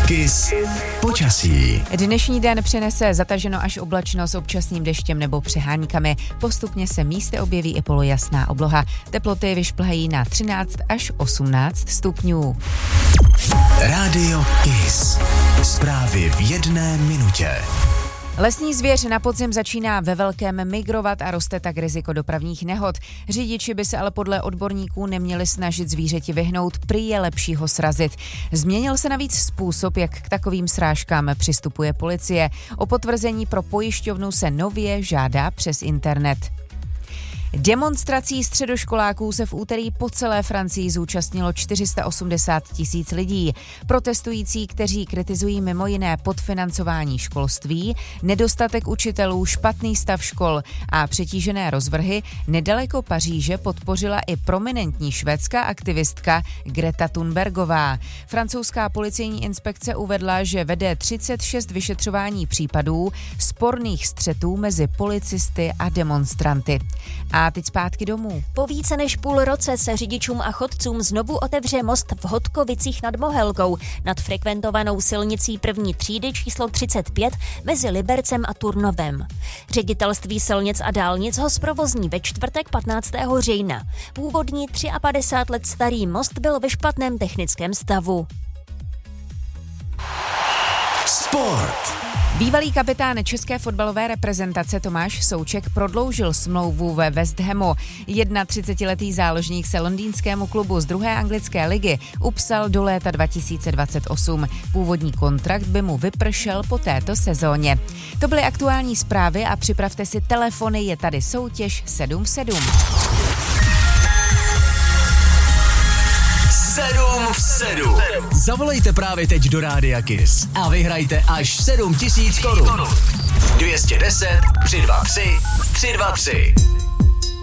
Kiss počasí. Dnešní den přinese zataženo až oblačno s občasným deštěm nebo přeháňkami. Postupně se místy objeví i polojasná obloha. Teploty vyšplhají na 13 až 18 stupňů. Rádio Kiss. Zprávy v 1 minutě. Lesní zvěř na podzim začíná ve velkém migrovat a roste tak riziko dopravních nehod. Řidiči by se ale podle odborníků neměli snažit zvířeti vyhnout, prý je lepší ho srazit. Změnil se navíc způsob, jak k takovým srážkám přistupuje policie. O potvrzení pro pojišťovnu se nově žádá přes internet. Demonstrací středoškoláků se v úterý po celé Francii zúčastnilo 480 000 lidí. Protestující, kteří kritizují mimo jiné podfinancování školství, nedostatek učitelů, špatný stav škol a přetížené rozvrhy, nedaleko Paříže podpořila i prominentní švédská aktivistka Greta Thunbergová. Francouzská policejní inspekce uvedla, že vede 36 vyšetřování případů sporných střetů mezi policisty a demonstranty. A teď zpátky domů. Po více než půl roce se řidičům a chodcům znovu otevře most v Hodkovicích nad Mohelkou nad frekventovanou silnicí první třídy číslo 35 mezi Libercem a Turnovem. Ředitelství silnic a dálnic ho zprovozní ve čtvrtek 15. října. Původní 53 let starý most byl ve špatném technickém stavu. Sport. Bývalý kapitán české fotbalové reprezentace Tomáš Souček prodloužil smlouvu ve West Hamu. 31letý záložník se londýnskému klubu z 2. anglické ligy upsal do léta 2028. Původní kontrakt by mu vypršel po této sezóně. To byly aktuální zprávy a připravte si telefony, je tady soutěž 7 v 7. 7 v 7. Zavolejte právě teď do Rádia Kiss a vyhrajte až 7 000 korun. 210 323 323.